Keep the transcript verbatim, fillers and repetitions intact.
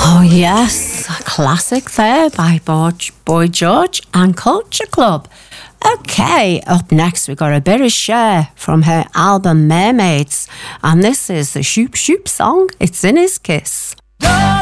Oh yes, a classic there by Boy, Boy George and Culture Club. Okay, up next we got a bit of Cher from her album Mermaids, and this is the Shoop Shoop song, It's in His Kiss.